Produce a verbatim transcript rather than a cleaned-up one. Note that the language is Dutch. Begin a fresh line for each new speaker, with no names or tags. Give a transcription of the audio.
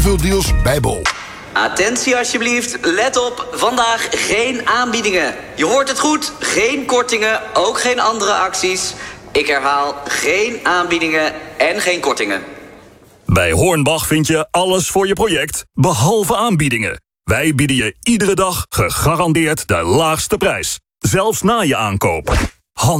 Veel deals bij Bol.
Attentie alsjeblieft, let op, vandaag geen aanbiedingen. Je hoort het goed, geen kortingen, ook geen andere acties. Ik herhaal, geen aanbiedingen en geen kortingen.
Bij Hornbach vind je alles voor je project, behalve aanbiedingen. Wij bieden je iedere dag gegarandeerd de laagste prijs. Zelfs na je aankoop.